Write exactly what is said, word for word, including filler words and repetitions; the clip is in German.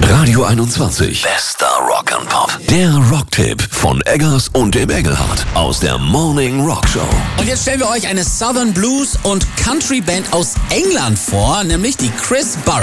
Radio einundzwanzig. Bester Rock'n'Pop. Der Rocktipp von Eggers und dem Engelhardt aus der Morning Rock Show. Und jetzt stellen wir euch eine Southern Blues und Country Band aus England vor, nämlich die Chris Barrett.